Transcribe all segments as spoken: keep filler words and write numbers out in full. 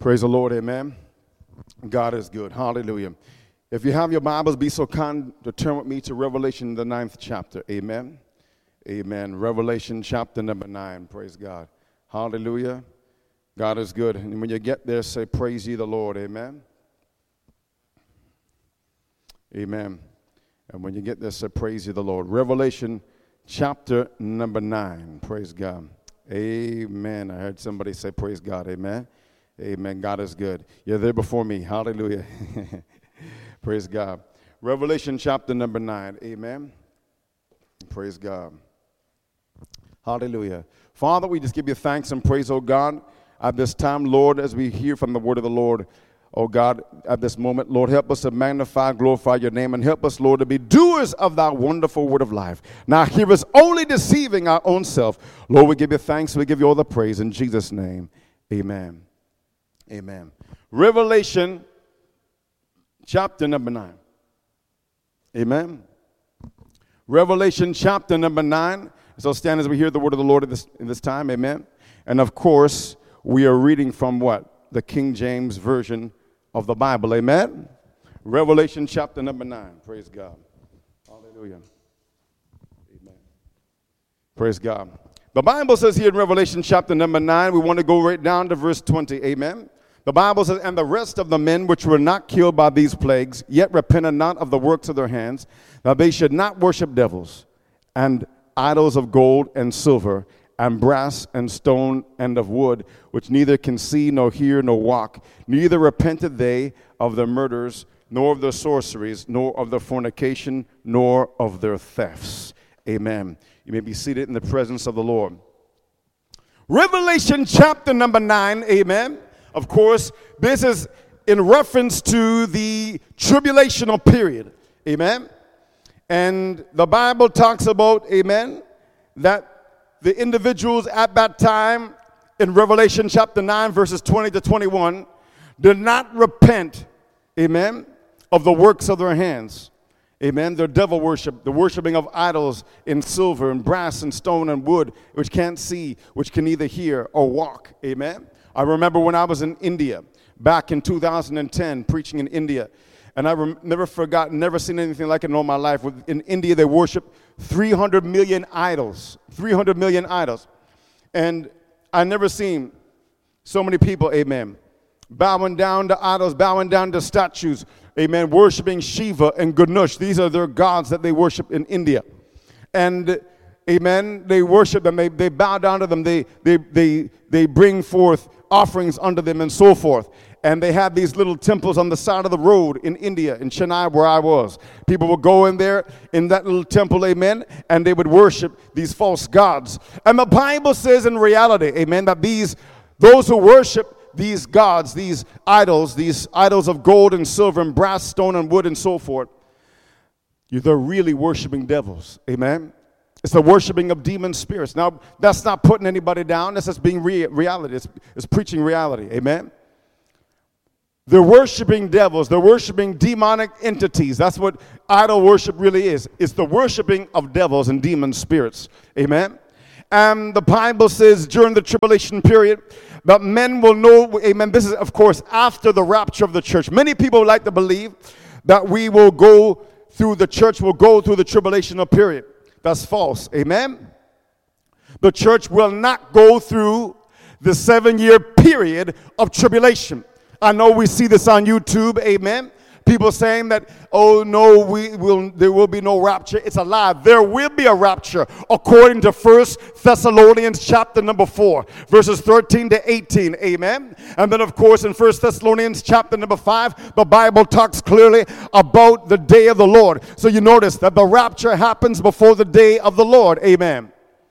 Praise the Lord, amen. God is good. Hallelujah. If you have your Bibles, be so kind to turn with me to Revelation, the ninth chapter. Amen. Amen. Revelation chapter number nine. Praise God. Hallelujah. God is good. And when you get there, say, praise ye the Lord. Amen. Amen. And when you get there, say, praise ye the Lord. Revelation chapter number nine. Praise God. Amen. I heard somebody say, praise God. Amen. Amen. God is good. You're there before me. Hallelujah. Praise God. Revelation chapter number nine. Amen. Praise God. Hallelujah. Father, we just give you thanks and praise, oh God, at this time, Lord, as we hear from the word of the Lord, oh God, at this moment, Lord, help us to magnify, glorify your name, and help us, Lord, to be doers of thy wonderful word of life. Now, hear us only deceiving our own self. Lord, we give you thanks. We give you all the praise in Jesus' name. Amen. Amen. Revelation chapter number nine. Amen. Revelation chapter number nine. So stand as we hear the word of the Lord at this, in this time. Amen. And of course, we are reading from what? The King James Version of the Bible. Amen. Revelation chapter number nine. Praise God. Hallelujah. Amen. Praise God. The Bible says here in Revelation chapter number nine, we want to go right down to verse twenty. Amen. The Bible says, and the rest of the men which were not killed by these plagues, yet repented not of the works of their hands, that they should not worship devils, and idols of gold and silver, and brass and stone and of wood, which neither can see nor hear nor walk, neither repented they of their murders, nor of their sorceries, nor of their fornication, nor of their thefts. Amen. You may be seated in the presence of the Lord. Revelation chapter number nine, amen. Of course, this is in reference to the tribulational period. Amen. And the Bible talks about, amen, that the individuals at that time in Revelation chapter nine, verses twenty to twenty-one, did not repent, amen, of the works of their hands. Amen. Their devil worship, the worshiping of idols in silver and brass and stone and wood, which can't see, which can neither hear or walk. Amen. I remember when I was in India back in two thousand ten, preaching in India, and I rem- never forgot, never seen anything like it in all my life. In India, they worship three hundred million idols, three hundred million idols. And I never seen so many people, amen, bowing down to idols, bowing down to statues, amen, worshiping Shiva and Ganesh. These are their gods that they worship in India. And amen, they worship them, they, they bow down to them, they, they, they, they bring forth offerings unto them and so forth. And they have these little temples on the side of the road in India, in Chennai, where I was. People would go in there, in that little temple, amen, and they would worship these false gods. And the Bible says in reality, amen, that these, those who worship these gods, these idols, these idols of gold and silver and brass, stone and wood and so forth, they're really worshiping devils, amen. It's the worshiping of demon spirits. Now, that's not putting anybody down. That's just being re- reality. It's, it's preaching reality. Amen? They're worshiping devils. They're worshiping demonic entities. That's what idol worship really is. It's the worshiping of devils and demon spirits. Amen? And the Bible says during the tribulation period that men will know, amen, this is, of course, after the rapture of the church. Many people like to believe that we will go through, the church will go through the tribulational period. That's false. Amen? The church will not go through the seven-year period of tribulation. I know we see this on YouTube. Amen? People saying that, oh, no, we will. there will be no rapture. It's a lie. There will be a rapture according to First Thessalonians chapter number four, verses thirteen to eighteen. Amen? And then, of course, in First Thessalonians chapter number five, the Bible talks clearly about the day of the Lord. So you notice that the rapture happens before the day of the Lord. Amen?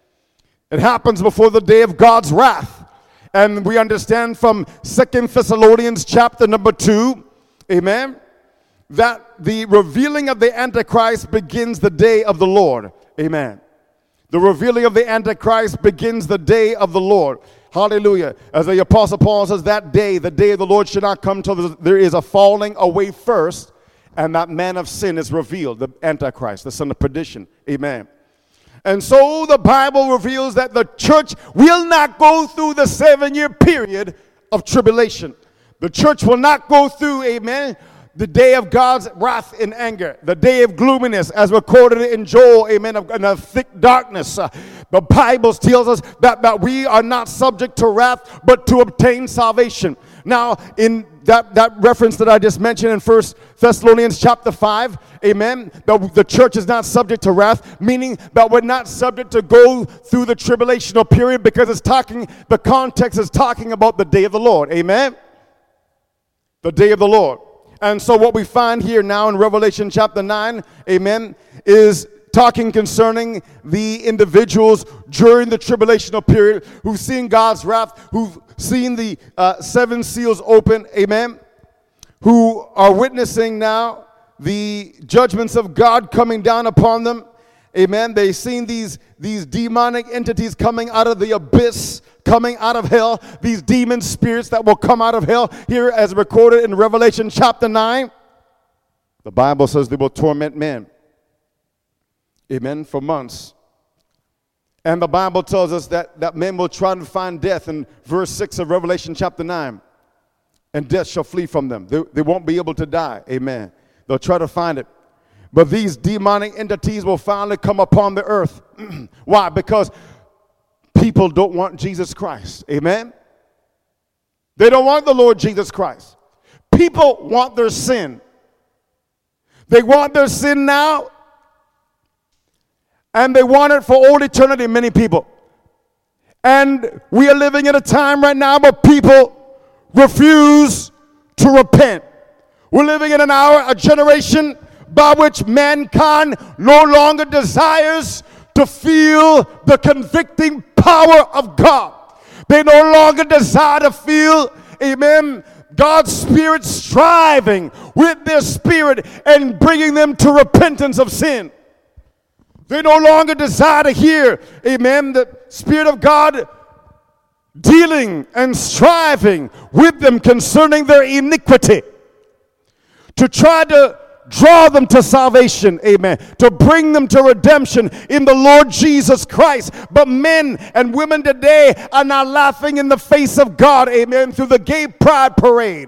It happens before the day of God's wrath. And we understand from Second Thessalonians chapter number two, amen, that the revealing of the Antichrist begins the day of the Lord. Amen. The revealing of the Antichrist begins the day of the Lord. Hallelujah. As the Apostle Paul says, that day, the day of the Lord should not come till there is a falling away first, and that man of sin is revealed, the Antichrist, the son of perdition. Amen. And so the Bible reveals that the church will not go through the seven-year period of tribulation. The church will not go through, amen, the day of God's wrath and anger, the day of gloominess, as recorded in Joel, amen, of, in a thick darkness. Uh, the Bible tells us that, that we are not subject to wrath, but to obtain salvation. Now, in that, that reference that I just mentioned in First Thessalonians chapter five, amen, the, the church is not subject to wrath, meaning that we're not subject to go through the tribulational period, because it's talking, the context is talking about the day of the Lord, amen? The day of the Lord. And so what we find here now in Revelation chapter nine, amen, is talking concerning the individuals during the tribulational period who've seen God's wrath, who've seen the uh, seven seals open, amen, who are witnessing now the judgments of God coming down upon them, amen. They've seen these, these demonic entities coming out of the abyss, coming out of hell, these demon spirits that will come out of hell, here as recorded in Revelation chapter nine. The Bible says they will torment men, amen, for months. And the Bible tells us that, that men will try to find death in verse six of Revelation chapter nine. And death shall flee from them. They, they won't be able to die, amen. They'll try to find it. But these demonic entities will finally come upon the earth. Why? Because people don't want Jesus Christ. Amen? They don't want the Lord Jesus Christ. People want their sin. They want their sin now, and they want it for all eternity, many people. And we are living in a time right now where people refuse to repent. We're living in an hour, a generation by which mankind no longer desires to feel the convicting power of God. They no longer desire to feel, amen, God's Spirit striving with their spirit and bringing them to repentance of sin. They no longer desire to hear, amen, the Spirit of God dealing and striving with them concerning their iniquity, to try to draw them to salvation, amen, to bring them to redemption in the Lord Jesus Christ. But men and women today are now laughing in the face of God, amen, through the gay pride parade,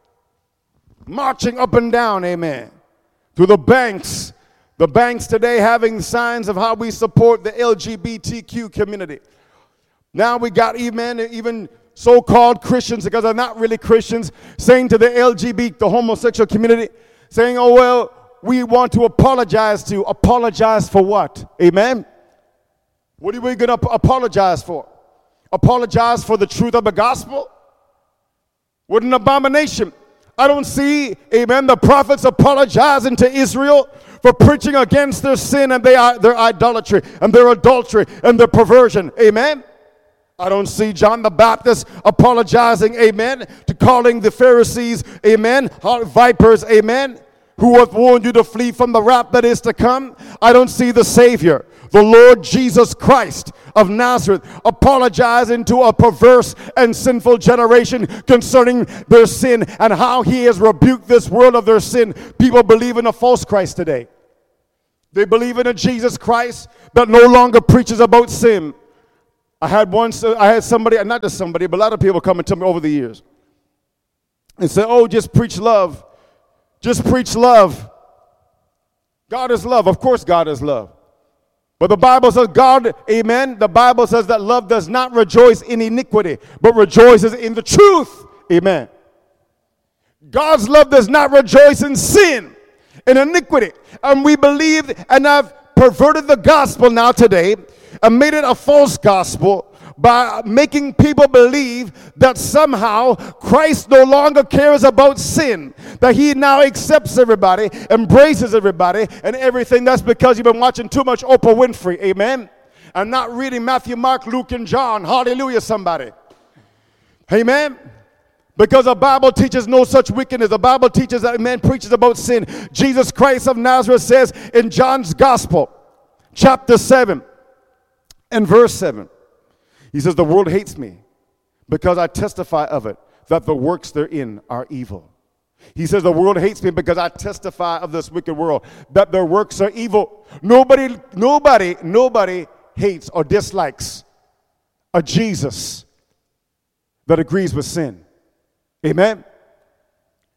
marching up and down, amen, through the banks, the banks today having signs of how we support the L G B T Q community. Now we got, amen, even so-called Christians, because they're not really Christians, saying to the L G B T, the homosexual community, saying, oh, well, we want to apologize to. Apologize for what? Amen? What are we going to apologize for? Apologize for the truth of the gospel? What an abomination. I don't see, amen, the prophets apologizing to Israel for preaching against their sin and they are, their idolatry and their adultery and their perversion. Amen? I don't see John the Baptist apologizing, amen, to calling the Pharisees, amen, vipers, amen, who have warned you to flee from the wrath that is to come. I don't see the Savior, the Lord Jesus Christ of Nazareth, apologizing to a perverse and sinful generation concerning their sin and how he has rebuked this world of their sin. People believe in a false Christ today. They believe in a Jesus Christ that no longer preaches about sin. I had once, I had somebody, not just somebody, but a lot of people come and tell me over the years and say, oh, just preach love. Just preach love. God is love. Of course God is love. But the Bible says God, amen, the Bible says that love does not rejoice in iniquity, but rejoices in the truth. Amen. God's love does not rejoice in sin, in iniquity. And we believe and have perverted the gospel now today and made it a false gospel by making people believe that somehow Christ no longer cares about sin, that he now accepts everybody, embraces everybody and everything. That's because you've been watching too much Oprah Winfrey, amen, and not reading Matthew, Mark, Luke, and John. Hallelujah, somebody. Amen. Because the Bible teaches no such wickedness. The Bible teaches that man preaches about sin. Jesus Christ of Nazareth says in John's Gospel, chapter seven and verse seven, he says, the world hates me because I testify of it, that the works therein are evil. He says the world hates me because I testify of this wicked world, that their works are evil. Nobody, nobody, nobody hates or dislikes a Jesus that agrees with sin. Amen?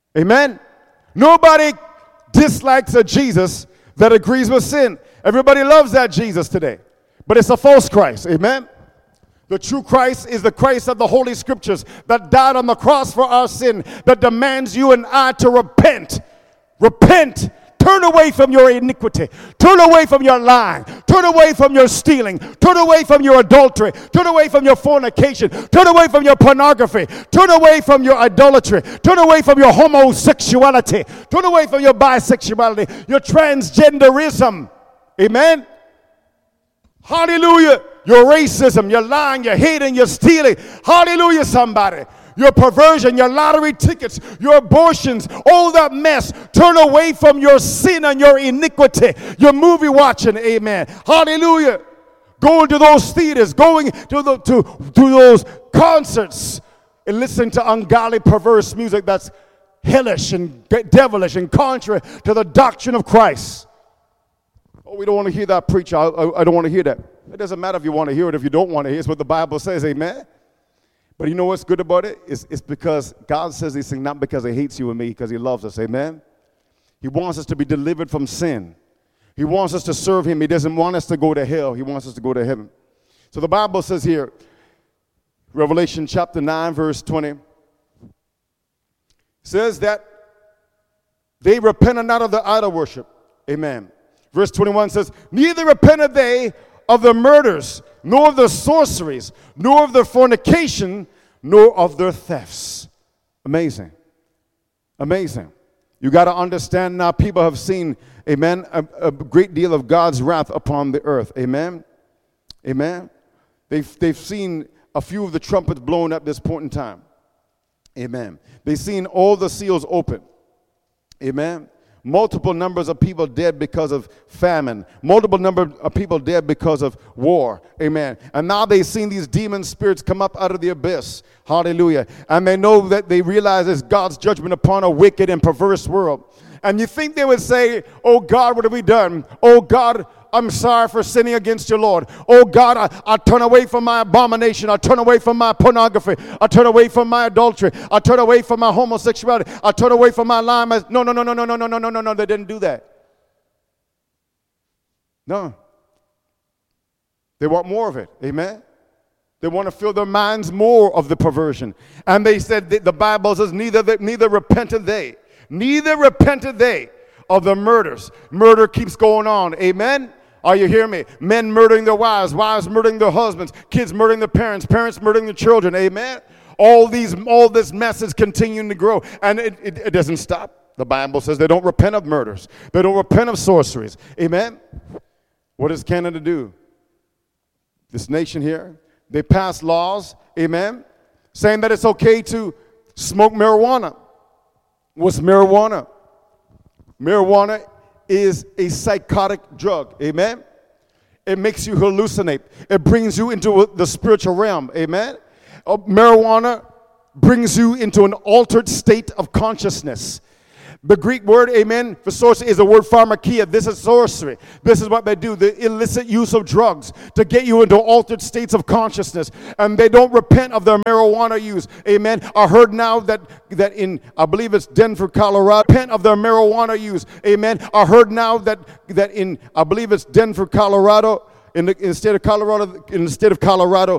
Amen? Nobody dislikes a Jesus that agrees with sin. Everybody loves that Jesus today. But it's a false Christ. Amen? The true Christ is the Christ of the Holy Scriptures that died on the cross for our sin, that demands you and I to repent. Repent. Turn away from your iniquity. Turn away from your lying. Turn away from your stealing. Turn away from your adultery. Turn away from your fornication. Turn away from your pornography. Turn away from your idolatry. Turn away from your homosexuality. Turn away from your bisexuality, your transgenderism. Amen? Hallelujah. Your racism, your lying, your hating, your stealing. Hallelujah, somebody. Your perversion, your lottery tickets, your abortions, all that mess. Turn away from your sin and your iniquity. Your movie watching, amen. Hallelujah. Going to those theaters, going to, the, to, to those concerts and listening to ungodly, perverse music that's hellish and devilish and contrary to the doctrine of Christ. Oh, we don't want to hear that, preacher. I, I, I don't want to hear that. It doesn't matter if you want to hear it, if you don't want to hear it. It's what the Bible says, amen. But you know what's good about it? It's, it's because God says these things not because he hates you and me, because he loves us, amen? He wants us to be delivered from sin. He wants us to serve him. He doesn't want us to go to hell. He wants us to go to heaven. So the Bible says here, Revelation chapter nine, verse twenty, says that they repented not of the idol worship, amen. Verse twenty-one says, neither repented they of the murders, nor of the sorceries, nor of the fornication, nor of their thefts. Amazing. Amazing. You got to understand now, people have seen, amen, a, a great deal of God's wrath upon the earth. Amen. Amen. They've, they've seen a few of the trumpets blown at this point in time. Amen. They've seen all the seals open. Amen. Multiple numbers of people dead because of famine. Multiple number of people dead because of war. Amen. And now they've seen these demon spirits come up out of the abyss. Hallelujah. And they know that they realize it's God's judgment upon a wicked and perverse world. And you think they would say, oh God, what have we done? Oh God, I'm sorry for sinning against your Lord. Oh God, I, I turn away from my abomination. I turn away from my pornography. I turn away from my adultery. I turn away from my homosexuality. I turn away from my lying. No, no, no, no, no, no, no, no, no, no, no. They didn't do that. No. They want more of it. Amen. They want to fill their minds more of the perversion. And they said, the Bible says, neither, neither repented they. Neither repented they of the murders. Murder keeps going on. Amen. Are you hearing me? Men murdering their wives, wives murdering their husbands, kids murdering their parents, parents murdering their children. Amen. All these, all this mess is continuing to grow, and it, it, it doesn't stop. The Bible says they don't repent of murders. They don't repent of sorceries. Amen. What does Canada do? This nation here, they pass laws. Amen. Saying that it's okay to smoke marijuana. What's marijuana? Marijuana is a psychotic drug. Amen. It makes you hallucinate. It brings you into the spiritual realm. Amen. Uh, marijuana brings you into an altered state of consciousness. The Greek word, amen, for sorcery is the word pharmakia. This is sorcery. This is what they do, the illicit use of drugs to get you into altered states of consciousness. And they don't repent of their marijuana use. Amen. I heard now that, that in, I believe it's Denver, Colorado, repent of their marijuana use. Amen. I heard now that, that in, I believe it's Denver, Colorado, in the, in the state of Colorado, in the state of Colorado,